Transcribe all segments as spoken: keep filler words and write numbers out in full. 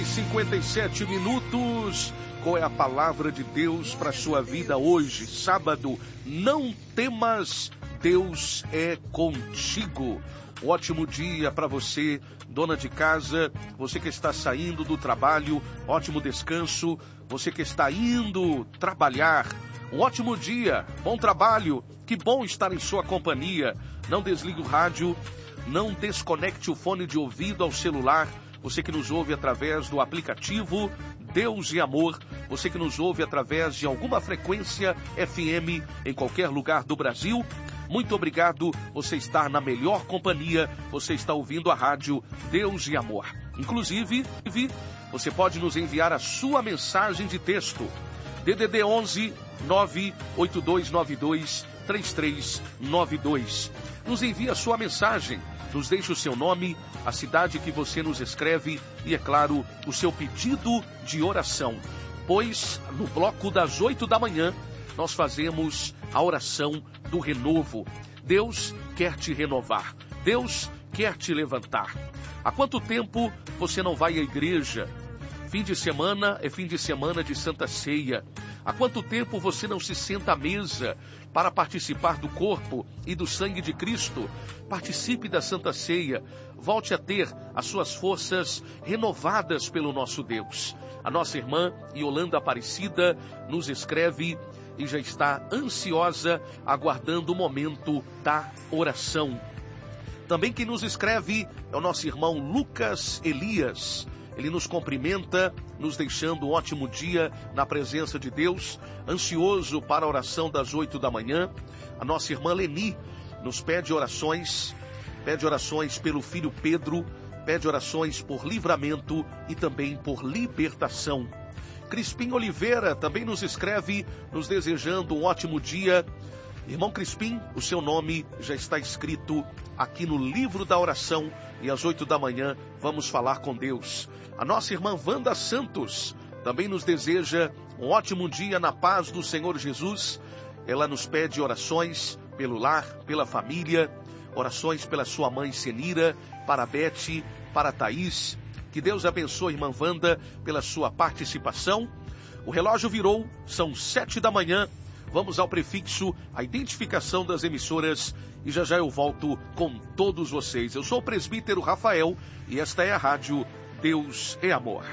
cinquenta e sete minutos. Qual é a palavra de Deus para a sua vida hoje, sábado? Não temas, Deus é contigo. Um ótimo dia para você, dona de casa, você que está saindo do trabalho, ótimo descanso, você que está indo trabalhar, um ótimo dia, bom trabalho, que bom estar em sua companhia. Não desligue o rádio, não desconecte o fone de ouvido ao celular, você que nos ouve através do aplicativo Deus e Amor, você que nos ouve através de alguma frequência F M em qualquer lugar do Brasil, muito obrigado, você está na melhor companhia, você está ouvindo a rádio Deus e Amor. Inclusive, você pode nos enviar a sua mensagem de texto, D D D onze, nove oito dois nove dois, três três nove dois. Nos envie a sua mensagem, nos deixe o seu nome, a cidade que você nos escreve e, é claro, o seu pedido de oração. Pois no bloco das oito da manhã, nós fazemos a oração do renovo. Deus quer te renovar. Deus quer te levantar. Há quanto tempo você não vai à igreja? Fim de semana é fim de semana de Santa Ceia. Há quanto tempo você não se senta à mesa para participar do corpo e do sangue de Cristo? Participe da Santa Ceia. Volte a ter as suas forças renovadas pelo nosso Deus. A nossa irmã Yolanda Aparecida nos escreve e já está ansiosa, aguardando o momento da oração. Também quem nos escreve é o nosso irmão Lucas Elias. Ele nos cumprimenta, nos deixando um ótimo dia na presença de Deus, ansioso para a oração das oito da manhã. A nossa irmã Leni nos pede orações, pede orações pelo filho Pedro, pede orações por livramento e também por libertação. Crispim Oliveira também nos escreve, nos desejando um ótimo dia. Irmão Crispim, o seu nome já está escrito aqui no livro da oração e às oito da manhã vamos falar com Deus. A nossa irmã Wanda Santos também nos deseja um ótimo dia na paz do Senhor Jesus. Ela nos pede orações pelo lar, pela família, orações pela sua mãe Senira, para a Bete, para a Thaís. Que Deus abençoe, irmã Wanda, pela sua participação. O relógio virou, são sete da manhã. Vamos ao prefixo, a identificação das emissoras e já já eu volto com todos vocês. Eu sou o presbítero Rafael e esta é a rádio Deus é Amor.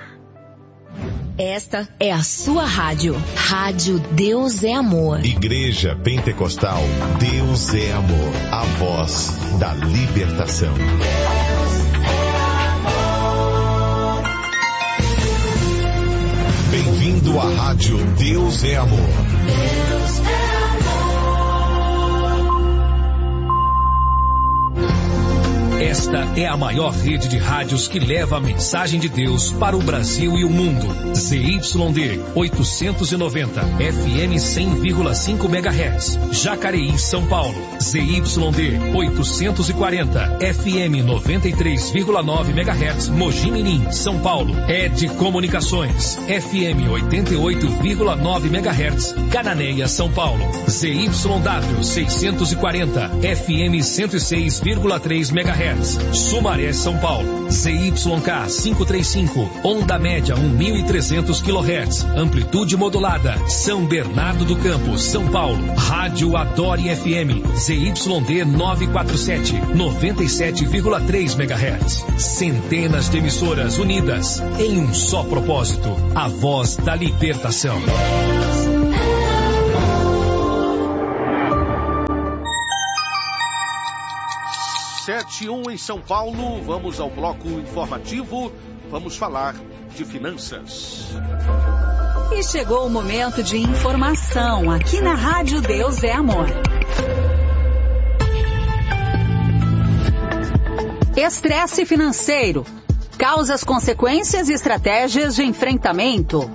Esta é a sua rádio, Rádio Deus é Amor. Igreja Pentecostal Deus é Amor, a voz da libertação. Bem-vindo à rádio Deus é Amor. Deus é Esta é a maior rede de rádios que leva a mensagem de Deus para o Brasil e o mundo. Z Y D oitocentos e noventa, F M cem vírgula cinco megahertz, Jacareí, São Paulo. Z Y D oitocentos e quarenta, F M noventa e três vírgula nove megahertz, Mogi Mirim, São Paulo. Ed Comunicações, F M oitenta e oito vírgula nove megahertz, Cananéia, São Paulo. Z Y W seiscentos e quarenta, F M cento e seis vírgula três megahertz, Sumaré, São Paulo. Z Y K quinhentos e trinta e cinco, onda média mil e trezentos quilohertz, amplitude modulada, São Bernardo do Campo, São Paulo. Rádio Adore F M, Z Y D novecentos e quarenta e sete, noventa e sete vírgula três megahertz. Centenas de emissoras unidas em um só propósito, a voz da libertação. sete e um em São Paulo, vamos ao bloco informativo, vamos falar de finanças. E chegou o momento de informação aqui na Rádio Deus é Amor. Estresse financeiro. Causas, consequências e estratégias de enfrentamento.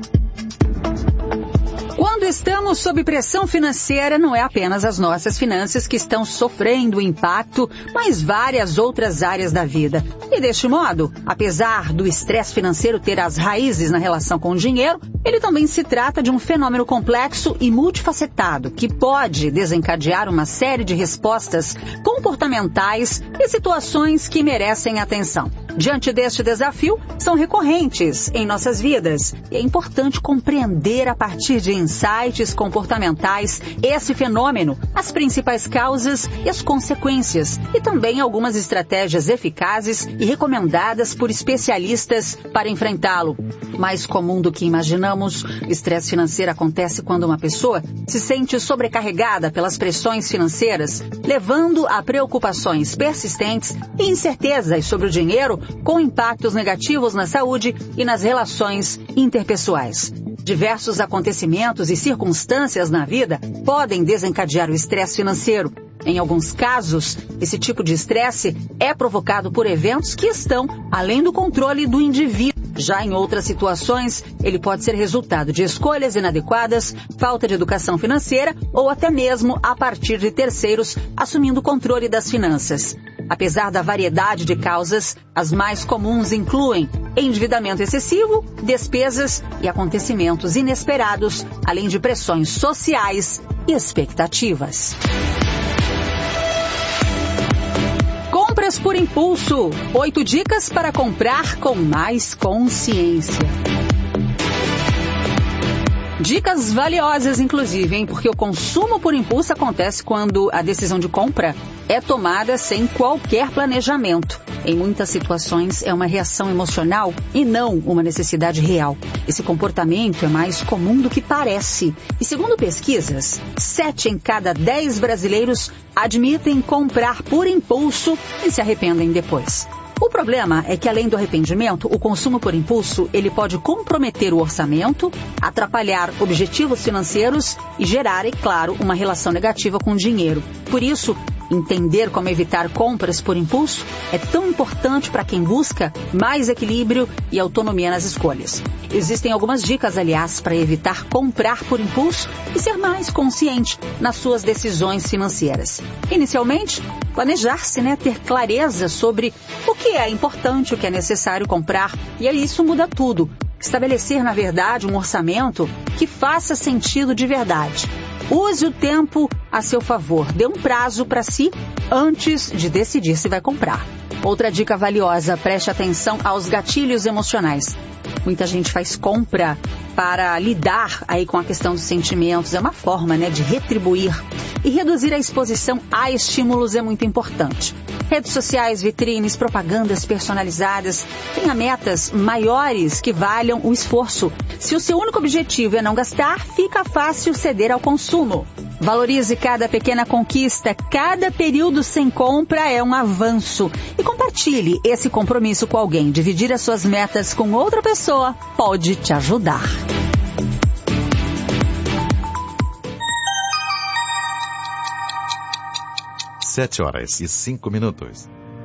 Quando estamos sob pressão financeira, não é apenas as nossas finanças que estão sofrendo o impacto, mas várias outras áreas da vida. E deste modo, apesar do estresse financeiro ter as raízes na relação com o dinheiro, ele também se trata de um fenômeno complexo e multifacetado que pode desencadear uma série de respostas comportamentais e situações que merecem atenção. Diante deste desafio, são recorrentes em nossas vidas e é importante compreender a partir de insights comportamentais esse fenômeno, as principais causas e as consequências e também algumas estratégias eficazes e recomendadas por especialistas para enfrentá-lo. Mais comum do que imaginamos, o estresse financeiro acontece quando uma pessoa se sente sobrecarregada pelas pressões financeiras, levando a preocupações persistentes e incertezas sobre o dinheiro, com impactos negativos na saúde e nas relações interpessoais. Diversos acontecimentos e circunstâncias na vida podem desencadear o estresse financeiro. Em alguns casos, esse tipo de estresse é provocado por eventos que estão além do controle do indivíduo. Já em outras situações, ele pode ser resultado de escolhas inadequadas, falta de educação financeira ou até mesmo a partir de terceiros assumindo o controle das finanças. Apesar da variedade de causas, as mais comuns incluem endividamento excessivo, despesas e acontecimentos inesperados, além de pressões sociais e expectativas. Compras por impulso. Oito dicas para comprar com mais consciência. Dicas valiosas, inclusive, hein? Porque o consumo por impulso acontece quando a decisão de compra é tomada sem qualquer planejamento. Em muitas situações, é uma reação emocional e não uma necessidade real. Esse comportamento é mais comum do que parece. E segundo pesquisas, sete em cada dez brasileiros admitem comprar por impulso e se arrependem depois. O problema é que, além do arrependimento, o consumo por impulso ele pode comprometer o orçamento, atrapalhar objetivos financeiros e gerar, é claro, uma relação negativa com o dinheiro. Por isso, entender como evitar compras por impulso é tão importante para quem busca mais equilíbrio e autonomia nas escolhas. Existem algumas dicas, aliás, para evitar comprar por impulso e ser mais consciente nas suas decisões financeiras. Inicialmente, planejar-se, né? Ter clareza sobre o que é importante, o que é necessário comprar, e aí isso muda tudo. Estabelecer, na verdade, um orçamento que faça sentido de verdade. Use o tempo a seu favor. Dê um prazo para si antes de decidir se vai comprar. Outra dica valiosa, preste atenção aos gatilhos emocionais. Muita gente faz compra para lidar aí com a questão dos sentimentos. É uma forma, né, de retribuir. E reduzir a exposição a estímulos é muito importante. Redes sociais, vitrines, propagandas personalizadas. Tenha metas maiores que valham o esforço. Se o seu único objetivo é não gastar, fica fácil ceder ao consumo. Valorize cada pequena conquista, cada período sem compra é um avanço. E compartilhe esse compromisso com alguém. Dividir as suas metas com outra pessoa pode te ajudar. Sete horas e cinco minutos.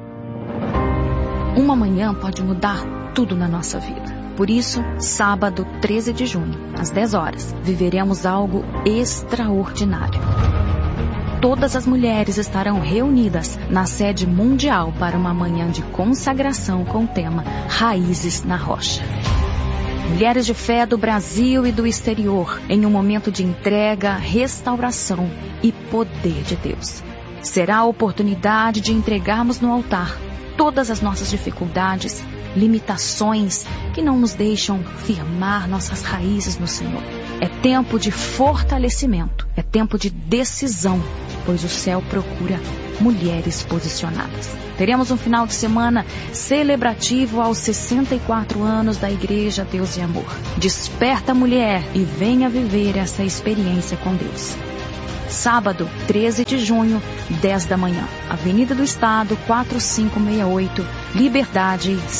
Uma manhã pode mudar tudo na nossa vida. Por isso, sábado treze de junho, às dez horas, viveremos algo extraordinário. Todas as mulheres estarão reunidas na sede mundial para uma manhã de consagração com o tema Raízes na Rocha. Mulheres de fé do Brasil e do exterior, em um momento de entrega, restauração e poder de Deus. Será a oportunidade de entregarmos no altar todas as nossas dificuldades, limitações que não nos deixam firmar nossas raízes no Senhor. É tempo de fortalecimento, é tempo de decisão, pois o céu procura mulheres posicionadas. Teremos um final de semana celebrativo aos sessenta e quatro anos da Igreja Deus e Amor. Desperta, mulher, e venha viver essa experiência com Deus. Sábado, treze de junho, dez da manhã. Avenida do Estado, quatro cinco seis oito, Liberdade,